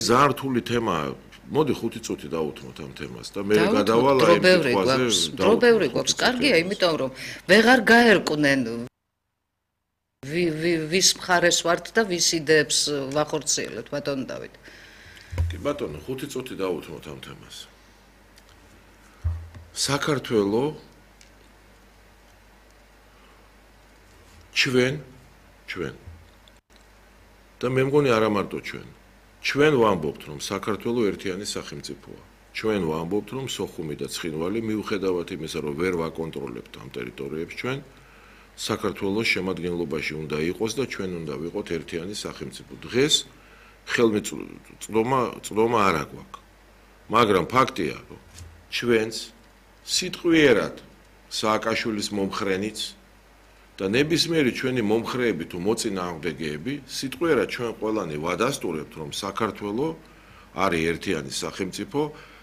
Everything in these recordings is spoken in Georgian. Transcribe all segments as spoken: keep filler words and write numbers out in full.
ძალიან რთული თემაა. მოდი ხუთი წუთი დავუთმოთ ამ თემას და მე გადავალ აი კითხვაზე. დრობევრი გვაქვს. კარგია, იმიტომ რომ ვეღარ გაერკვნენ ვის მხარეს ვართ და ვის იდეებს ვახორციელებთ, ბატონო დავით. კი ბატონო, ხუთი წუთი დავუთმოთ ამ თემას. საქართველო ჩვენ ჩვენ და მე მგონი არა მარტო ჩვენ ჩვენ ვამბობთ რომ საქართველო ერთიანი სახელმწიფოა ჩვენ ვამბობთ რომ სოხუმი და ცხინვალი მიუხედავად იმისა რომ ვერ ვაკონტროლებთ ამ ტერიტორიებს ჩვენ საქართველოს შემადგენლობაში უნდა იყოს და ჩვენ უნდა ვიყოთ ერთიანი სახელმწიფო დღეს ხელმიწვდომა წდომა არ აქვს მაგრამ ფაქტია რომ ჩვენს სიტყვიერად სააკაშვილის მომხრენიც და ნებისმიერი ჩვენი მომხრეები თუ მოწინააღმდეგეები სიტყვიერად ჩვენ ყველანი ვადასტურებთ რომ საქართველო არის ერთიანი სახელმწიფო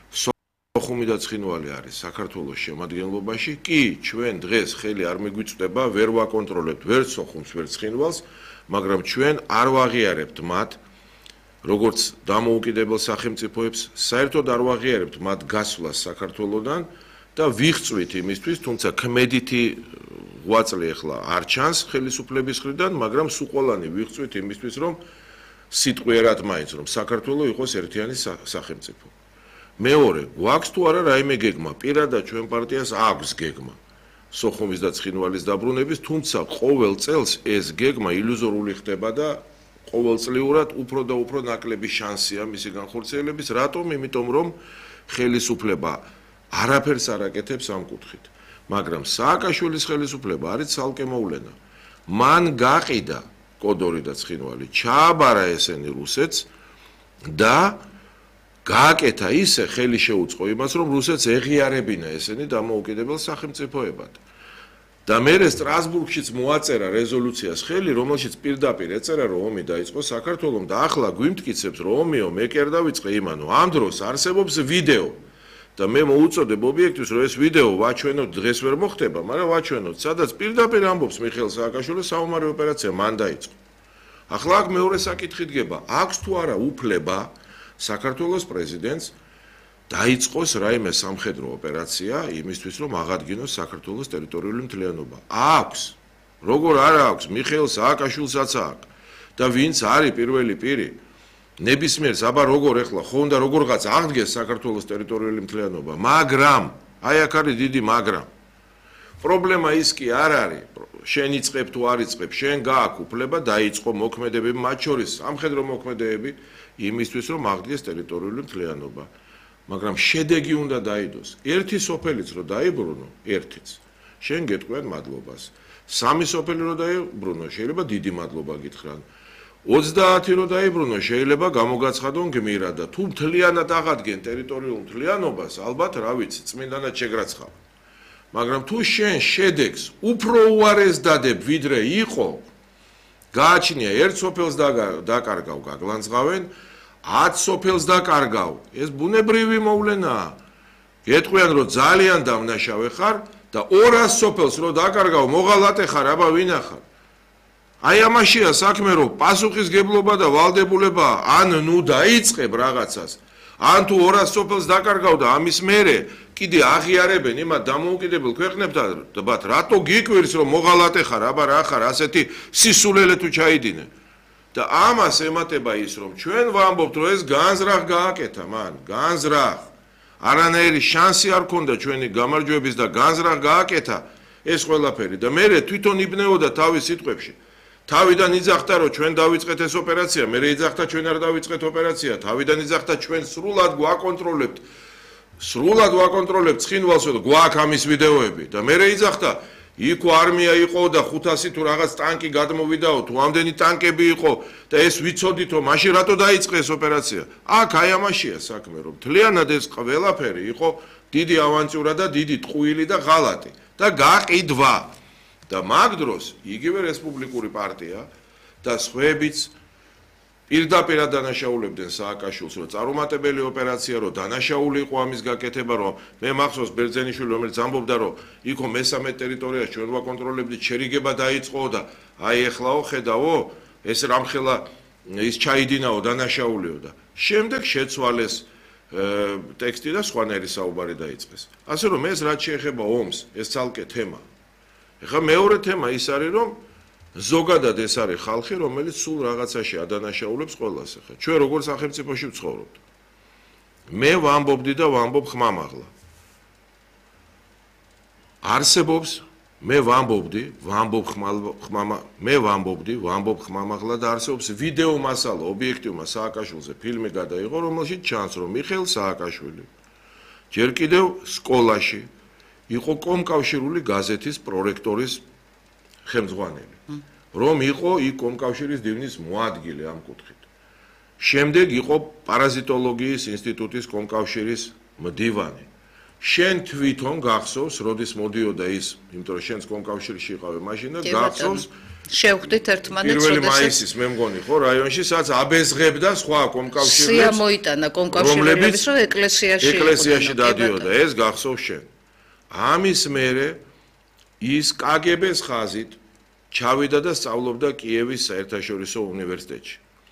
სოხუმი და ცხინვალი არის საქართველოს შემადგენლობაში კი ჩვენ დღეს ხელი არ მიგვიწვდება ვერ ვაკონტროლებთ ვერ სოხუმს ვერ ცხინვალს მაგრამ ჩვენ არ ვაღიარებთ მათ როგორც დამოუკიდებელ სახელმწიფოებს საერთოდ არ ვაღიარებთ მათ გასვლას საქართველოდან და ვიღწვით იმისთვის თუმცა ქმედითი ღვაწლი ახლა არ ჩანს ხელისუფლების მხრიდან, მაგრამ სულ ყველანი ვიღწვით იმისთვის, რომ სიტყვიერად მაინც რომ საქართველო იყოს ერთიანი სახელმწიფო. მეორე, გვაქვს თუ არა რაიმე გეგმა, პირადად ჩვენ პარტიას აქვს გეგმა სოხუმის და ცხინვალის დაბრუნების, თუმცა ყოველ წელს ეს გეგმა ილუზორული ხდება და ყოველწლიურად უფრო და უფრო ნაკლები შანსია მისი განხორციელების, რატომ? იმიტომ რომ ხელისუფლება არაფერს არ აკეთებს ამ კუთხით. მაგრამ სააკაშვილის ხელისუფლება არის ცალკე მოვლენა. მან გაყიდა კოდორი და ცხინვალი, ჩააბარა ესენი რუსეთს და გააკეთა ისე ხელი შეუწყო იმას, რომ რუსეთს ეღიარებინა ესენი დამოუკიდებელ სახელმწიფოებად. და მერე სტრასბურგშიც მოაწერა რეზოლუციას ხელი, რომელშიც პირდაპირ ეწერა, რომ ომი დაიწყო საქართველომ და ახლა გვიმტკიცებს, რომ ომიო მე კერ დავიწყე იმანო. ამ დროს არსებობს ვიდეო და მე მოუწოდებ ობიექტივს რომ ეს ვიდეო ვაჩვენოთ დღეს ვერ მოხდება, მაგრამ ვაჩვენოთ, სადაც პირდაპირ ამბობს მიხეილ სააკაშვილი საომარი ოპერაცია მან დაიწყო. ახლა აქ მეორე საკითხი დგება, აქვს თუ არა უფლება საქართველოს პრეზიდენტს დაიწყოს რაიმე სამხედრო ოპერაცია იმისთვის რომ აღადგინოს საქართველოს ტერიტორიული მთლიანობა. აქვს. როგორ არ აქვს, მიხეილ სააკაშვილსაც აქვს. და ვინც არის პირველი პირი ნებისმიერ საბა როგორ ეხლა ხო უნდა როგორღაც აღდგეს საქართველოს ტერიტორიული მთლიანობა, მაგრამ აი აქ არის დიდი მაგრამ. პრობლემა ის კი არ არის, შენ იწყებ თუ არ იწყებ, შენ გააქვს უფლება დაიწყო მოქმედებები, მათ შორის სამხედრო მოქმედებები იმისთვის რომ აღდგეს ტერიტორიული მთლიანობა. მაგრამ შედეგი უნდა დაიდოს. ერთი სოფელიც რო დაიბრუნო, ერთიც. შენ გეტყვიან მადლობას. სამი სოფელი რო დაიბრუნო, შეიძლება დიდი მადლობა გითხრან. ოცდაათი რო დაიბრუნო, შეიძლება გამოგაცხადონ გმირად და თუ მთლიანად აღადგენ ტერიტორიულ მთლიანობას, ალბათ რა ვიცი, წმინდანად შეგრაცხავ. მაგრამ თუ შენ შედეგს უფრო უარეს დადებ, ვიდრე იყო, გააჩნია ერთ სოფელს დაკარგავ, გაგლანძღავენ, ათ სოფელს დაკარგავ. ეს ბუნებრივი მოვლენაა. გეტყვიან რომ ძალიან დამნაშავე ხარ და ორას სოფელს რო დაკარგავ, მოღალატე ხარ, აბა ვინა ხარ? აი ამაშია საქმე რომ პასუხისგებლობა და ვალდებულება ან ნუ დაიწყებ რაღაცას, ან თუ ორას სოფელს დაკარგავ და ამის მერე კიდე აღიარებენ იმათ დამოუკიდებელ ქვეყნებთან, ბათ რატო გიკვირს რომ მოღალატე ხარ, აბა რა ხარ, ასეთი სისულელე თუ ჩაიდინე. და ამას ემატება ის რომ ჩვენ ვამბობთ რომ ეს განზრახ გააკეთა მან, განზრახ. არანაირი შანსი არ ქონდა ჩვენი გამარჯვების და განზრახ გააკეთა ეს ყველაფერი და მერე თვითონ იბნეოდა თავის სიტყვებში. თავიდან იძახდა რომ ჩვენ დავიწყეთ ეს ოპერაცია, მერე იძახდა ჩვენ არ დავიწყეთ ოპერაცია, თავიდან იძახდა ჩვენ სრულად გვაკონტროლებთ. სრულად ვაკონტროლებთ ცხინვალს და გვაქვს ამის ვიდეოები და მერე იძახდა იქ არმია იყო და ხუთასი თუ რაღაც ტანკი გადმოვიდაო, თუ ამდენი ტანკები იყო და ეს ვიცოდითო, მაშინ რატო დაიწყეს ოპერაცია? აქ აი ამაშია საქმე, რომ მთლიანად ეს ყველაფერი იყო დიდი ავანტიურა და დიდი ტყუილი და ღალატი და გაყიდვა. და მაგ დროს იგივე რესპუბლიკური პარტია და სხვაებიც პირდაპირ დანაშაულებდნენ სააკაშვილს, რომ წარუმატებელი ოპერაცია, რომ დანაშაული იყო ამის გაკეთება, რომ მე მახსოვს ბერძენიშვილი, რომელიც ამბობდა, რომ იქო მესამე ტერიტორიას ჩვენ ვაკონტროლებდით, შერიგება დაიწყო და აი ეხლაო ხედავო, ეს რამხელა ის ჩაიდინაო, დანაშაულიო და შემდეგ შეცვალეს ტექსტი და სხვანაირი საუბარი დაიწყეს. ასე რომ ეს რაც შეეხება ომს, ეს ცალკე თემა. ეხლა მეორე თემა ის არის, რომ ზოგადად ეს არის ხალხი, რომელიც სულ რაღაცაში ადანაშაულებს ყველას. ახლა ჩვენ როგორ სახელმწიფოში ვცხოვრობთ? მე ვამბობდი და ვამბობ ხმამაღლა. არსებობს მე ვამბობდი, ვამბობ ხმამა, მე ვამბობდი, ვამბობ ხმამაღლა და არსებობს ვიდეო მასალა ობიექტივმა სააკაშვილზე ფილმი გადაიღო, რომელშიც ჩანს, რომ მიხეილ სააკაშვილი ჯერ კიდევ სკოლაში იყო კომკავშირული გაზეთის პროექტორის ხელმძღვანელი, რომ იყო იქ კომკავშირის დივნის მოადგილე ამ კუთხით. შემდეგ იყო პარაზიტოლოგიის ინსტიტუტის კომკავშირის მდივანი. შენ თვითონ გახსოვს, როდის მოდიოდა ის, იმიტომ რომ შენს კომკავშირში იყავე მაშინ და გახსოვს შევხვდით ერთმანეთს, პირველი მაისის მე მგონი ხო რაიონში, სადაც აბეზღებდა სხვა კომკავშირებს. სია მოიტანა კომკავშირებს, რომ ეკლესიაში ეკლესიაში დადიოდა, ეს გახსოვს შენ. ამის მერე ის კაგებეს ხაზით ჩავიდა და სწავლობდა კიევის საერთაშორისო უნივერსიტეტში.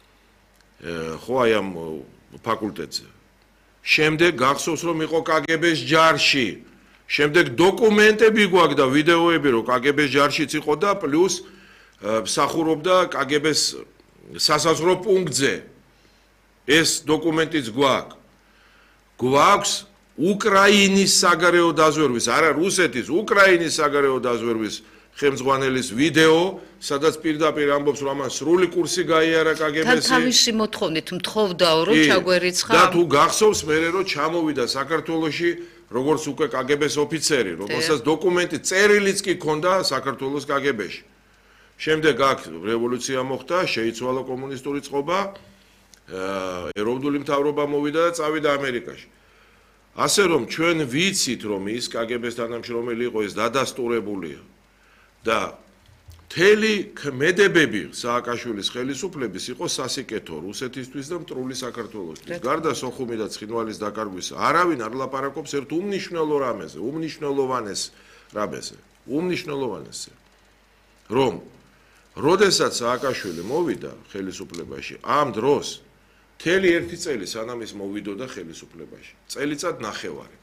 ხო აი ამ ფაკულტეტზე. შემდეგ გახსოვს რომ იყო კაგებეს ჯარში. შემდეგ დოკუმენტები გვაქვს და ვიდეოები რომ კაგებეს ჯარშიც იყო და პლუს მსახურობდა კაგებეს სასაზღვრო პუნქტზე. ეს დოკუმენტიც გვაქვს. გვაქვს უკრაინის საგარეო დაზვერვის, არა რუსეთის, უკრაინის საგარეო დაზვერვის ხელმძღვანელის ვიდეო, სადაც პირდაპირ ამბობს, რომ ამან სრული კურსი გაიარა კაგებეს-ი. თან თავისი მოთხოვნით მთხოვდაო, რომ ჩაგვერიცხა. და თუ გახსოვს მერე რომ ჩამოვიდა საქართველოში, როგორც უკვე კაგებეს ოფიცერი, რომელსაც დოკუმენტი წერილიც კი ჰქონდა საქართველოს კაგებეში. შემდეგ აქ რევოლუცია მოხდა, შეიცვალა კომუნისტური წყობა, ეროვნული მთავრობა მოვიდა და წავიდა ამერიკაში. ასე რომ ჩვენ ვიცით, რომ ის კაგებეს თანამშრომელი იყო, ეს დადასტურებულია. და მთელი ქმედებები სააკაშვილის ხელისუფლების იყო სასიკეთო რუსეთისთვის და მტრული საქართველოსთვის. გარდა სოხუმი და ცხინვალის დაკარგვისა, არავინ არ ლაპარაკობს ერთ უმნიშვნელო რამეზე, უმნიშვნელოვანეს რამეზე, უმნიშვნელოვანესზე. რომ როდესაც სააკაშვილი მოვიდა ხელისუფლებაში, ამ დროს მთელი ერთი წელი სანამ ის მოვიდოდა ხელისუფლებაში, წელიწად ნახევარი.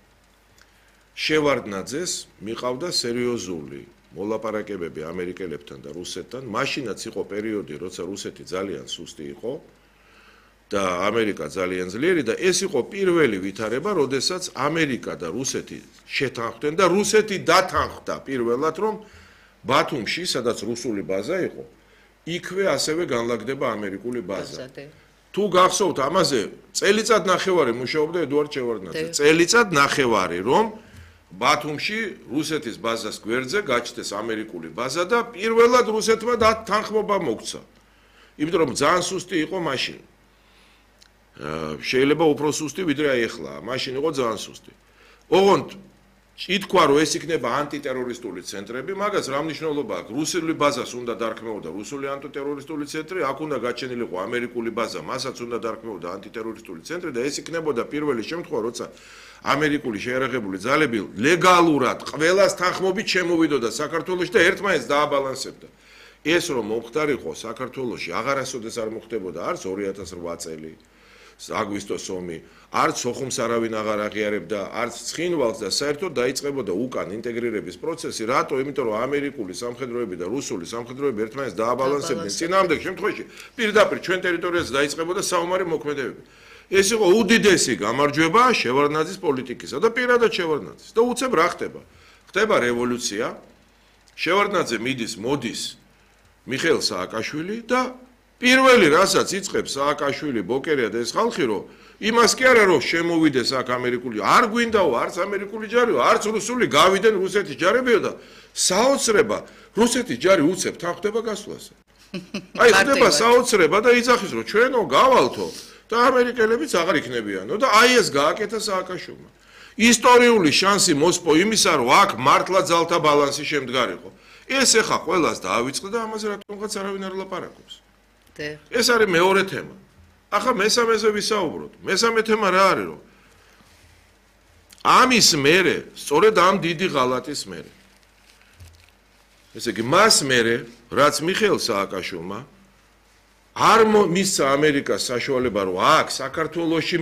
შევარდნაძეს მიყავდა სერიოზული მოლაპარაკებები ამერიკელებთან და რუსეთთან, მაშინაც იყო პერიოდი, როცა რუსეთი ძალიან სუსტი იყო და ამერიკა ძალიან ძლიერი და ეს იყო პირველი ვითარება, როდესაც ამერიკა და რუსეთი შეთანხმდნენ და რუსეთი დათანხმდა პირველად, რომ ბათუმში, სადაც რუსული ბაზა იყო, იქვე ასევე განლაგდება ამერიკული ბაზა. თუ გახსოვთ ამაზე, წელიწად ნახევარი მუშაობდა ედუარდ შევარდნაძე, წელიწად ნახევარი, რომ ბათუმში რუსეთის ბაზას გვერდზე გაჩნდეს ამერიკული ბაზა და პირველად რუსეთმა თანხმობა მოგვცა. იმიტომ რომ ძალიან სუსტი იყო მაშინ. შეიძლება უფრო სუსტი ვიდრე აი ახლა, მაშინ იყო ძალიან სუსტი. ოღონდ ითქვა რომ ეს იქნება ანტიტერორისტული ცენტრები, მაგას რა მნიშვნელობა აქვს? რუსული ბაზას უნდა დარქმეოდა რუსული ანტიტერორისტული ცენტრი, აქ უნდა გაჩენილიყო ამერიკული ბაზა, მასაც უნდა დარქმეოდა ანტიტერორისტული ცენტრი და ეს იქნებოდა პირველი შემთხვევა, როცა ამერიკული შეიარაღებული ძალები ლეგალურად ყველას თანხმობით შემოვიდოდა საქართველოში და ერთმანეთს დააბალანსებდა. ეს რომ მომხდარიყო საქართველოში აღარასოდეს არ მოხდებოდა არც ორი ათას რვა წელი აგვისტოს ომი, არც სოხუმს არავინ აღარ აღიარებდა, არც ცხინვალს და საერთოდ დაიწყებოდა უკან ინტეგრირების პროცესი, რატო? იმიტომ რომ ამერიკული სამხედროები და რუსული სამხედროები ერთმანეთს დააბალანსებდნენ. წინააღმდეგ შემთხვევაში პირდაპირ ჩვენ ტერიტორიაზე დაიწყებოდა საომარი მოქმედებები. ეს იყო უდიდესი გამარჯვება შევარდნაძის პოლიტიკისა და პირადად შევარდნაძის. და უცებ რა ხდება? ხდება რევოლუცია. შევარდნაძე მიდის, მოდის მიხეილ სააკაშვილი და პირველი რასაც იწყებს სააკაშვილი, ბოკერია და ეს ხალხი, რომ იმას კი არა რომ შემოვიდეს აქ ამერიკული, არ გვინდაო, არც ამერიკული ჯარიო, არც რუსული, გავიდნენ რუსეთის ჯარებიო და საოცრება, რუსეთის ჯარი უცებ თანხდება გასვლასა. აი ხდება საოცრება და იძახის რომ ჩვენო გავალთო და ამერიკელებიც აღარ იქნებიანო და აი ეს გააკეთა სააკაშვილმა. ისტორიული შანსი მოსპო იმისა, რომ აქ მართლა ძალთა ბალანსი შემდგარიყო. ეს ეხა ყველას დაავიწყდა და ამაზე რატომღაც არავინ არ ლაპარაკობს. ეს არის მეორე თემა. ახლა მესამეზე ვისაუბროთ. მესამე თემა რა არის, რომ ამის მერე, სწორედ ამ დიდი ღალატის მერე. ესე იგი, მას მერე, რაც მიხეილ სააკაშვილმა არ მისცა ამერიკას საშუალება, რომ აქ საქართველოში